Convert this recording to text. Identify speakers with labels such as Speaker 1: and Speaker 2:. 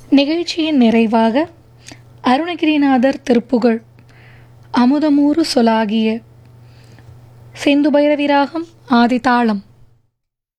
Speaker 1: நிகழ்ச்சியின் நிறைவாக அருணகிரிநாதர் திருப்புகழ் அமுதமூறு சொலாகிய செந்து பைரவி ராகம் ஆதிதாளம்.